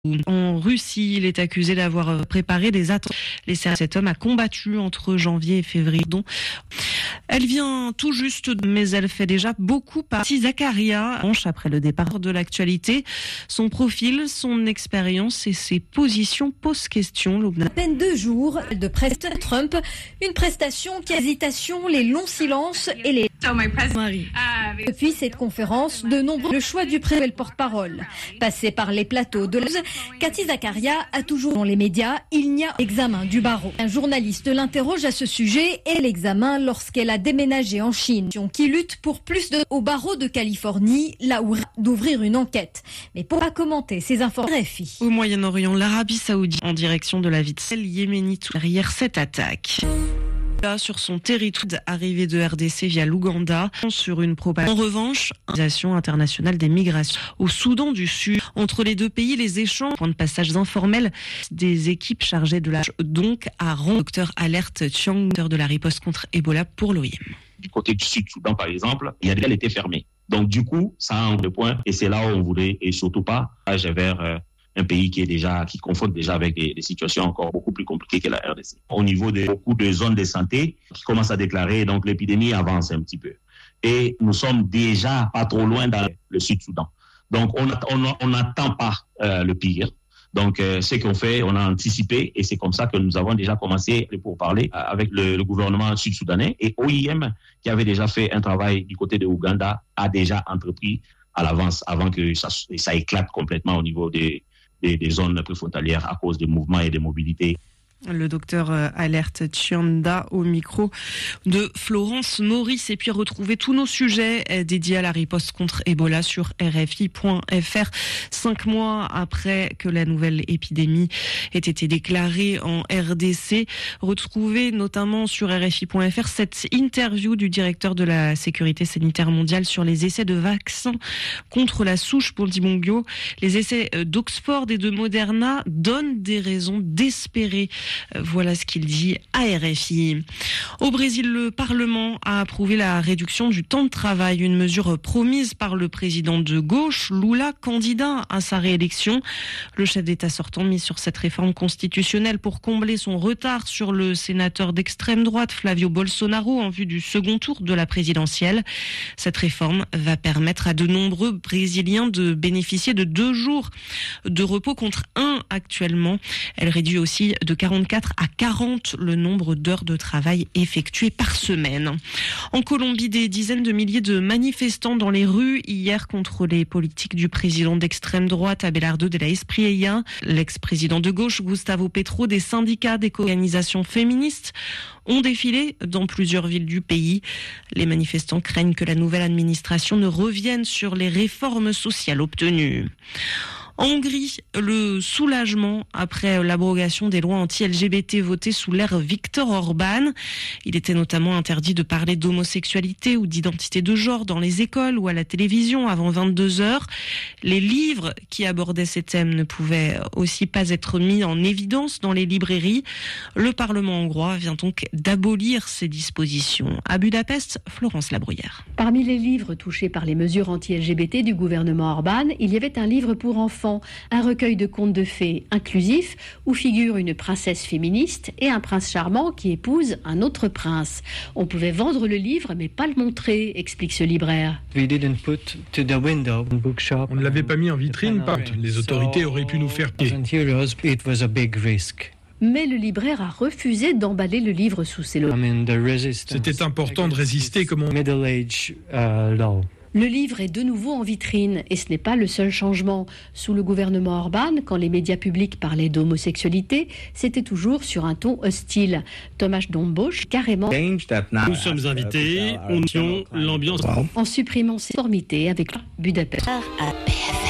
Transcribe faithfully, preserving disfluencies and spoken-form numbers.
En Russie, il est accusé d'avoir préparé des attentats. Les services de cet homme a combattu entre janvier et février. Elle vient tout juste, mais elle fait déjà beaucoup partie. Zakaria, après le départ de l'actualité, son profil, son expérience et ses positions posent question. À peine deux jours de presse Trump, une prestation qui hésitation, les longs silences et les Marie. Depuis cette conférence, de nombreux le choix du président et le porte-parole. Passé par les plateaux de l'A Cathy Zakaria a toujours dans les médias, il n'y a examen du barreau. Un journaliste l'interroge à ce sujet et l'examen lorsqu'elle a déménagé en Chine, qui lutte pour plus de au barreau de Californie, là où d'ouvrir une enquête. Mais pour pas commenter ces informations. Au Moyen-Orient, l'Arabie Saoudite en direction de la ville yéménite derrière cette attaque. Sur son territoire arrivé de R D C via l'Ouganda sur une propagande. En revanche, l'Organisation internationale des migrations au Soudan du Sud. Entre les deux pays, les échanges, points de passage informels des équipes chargées de la donc à rang. Docteur Alert Chiang, docteur de la riposte contre Ebola pour l'O I M. Du côté du Sud-Soudan, par exemple, il y a des étaient fermés. Donc du coup, ça a un de points et c'est là où on voudrait et surtout pas aller vers euh, un pays qui est déjà qui confronte déjà avec des, des situations encore beaucoup plus compliquées que la R D C. Au niveau de beaucoup de zones de santé qui commencent à déclarer, donc l'épidémie avance un petit peu. Et nous sommes déjà pas trop loin dans le Sud-Soudan. Donc on on n'attend pas euh, le pire. Donc euh, ce qu'on fait, on a anticipé et c'est comme ça que nous avons déjà commencé pour parler avec le, le gouvernement sud-soudanais et O I M qui avait déjà fait un travail du côté de Ouganda a déjà entrepris à l'avance avant que ça, ça éclate complètement au niveau des Des, des zones préfrontalières à cause des mouvements et des mobilités. Le docteur Alert Chianda au micro de Florence Maurice. Et puis retrouver tous nos sujets dédiés à la riposte contre Ebola sur R F I point F R. Cinq mois après que la nouvelle épidémie ait été déclarée en R D C. Retrouvez notamment sur R F I point F R cette interview du directeur de la sécurité sanitaire mondiale sur les essais de vaccins contre la souche Bundibugyo. Les essais d'Oxford et de Moderna donnent des raisons d'espérer. Voilà ce qu'il dit à R F I. Au Brésil, le Parlement a approuvé la réduction du temps de travail, une mesure promise par le président de gauche, Lula, candidat à sa réélection. Le chef d'État sortant mise sur cette réforme constitutionnelle pour combler son retard sur le sénateur d'extrême droite, Flavio Bolsonaro, en vue du second tour de la présidentielle. Cette réforme va permettre à de nombreux Brésiliens de bénéficier de deux jours de repos contre un actuellement. Elle réduit aussi de quarante-quatre à quarante le nombre d'heures de travail effectuées par semaine. En Colombie, des dizaines de milliers de manifestants dans les rues hier contre les politiques du président d'extrême droite Abelardo de la Espriella. L'ex-président de gauche Gustavo Petro, des syndicats, des organisations féministes ont défilé dans plusieurs villes du pays. Les manifestants craignent que la nouvelle administration ne revienne sur les réformes sociales obtenues. En Hongrie, le soulagement après l'abrogation des lois anti-L G B T votées sous l'ère Viktor Orban. Il était notamment interdit de parler d'homosexualité ou d'identité de genre dans les écoles ou à la télévision avant vingt-deux heures. Les livres qui abordaient ces thèmes ne pouvaient aussi pas être mis en évidence dans les librairies. Le Parlement hongrois vient donc d'abolir ces dispositions. À Budapest, Florence Labrouillère. Parmi les livres touchés par les mesures anti-L G B T du gouvernement Orban, il y avait un livre pour enfants, un recueil de contes de fées inclusif où figure une princesse féministe et un prince charmant qui épouse un autre prince. On pouvait vendre le livre mais pas le montrer, explique ce libraire. On ne l'avait pas mis en vitrine, les autorités auraient pu nous faire pied. Mais le libraire a refusé d'emballer le livre sous ses lots. C'était important de résister comme on... Le livre est de nouveau en vitrine et ce n'est pas le seul changement. Sous le gouvernement Orban, quand les médias publics parlaient d'homosexualité, c'était toujours sur un ton hostile. Thomas Dombosch, carrément... Nous sommes invités, on tient l'ambiance... En supprimant ses conformités avec Budapest.